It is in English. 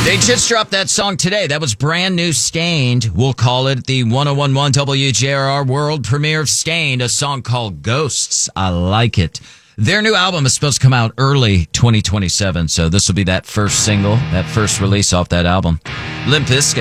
They just dropped that song today. That was brand new Stained. We'll call it the 1011 WJRR world premiere of Stained, a song called Ghosts. I like it. Their new album is supposed to come out early 2027, so this will be that first single, that first release off that album. Limp Bizkit.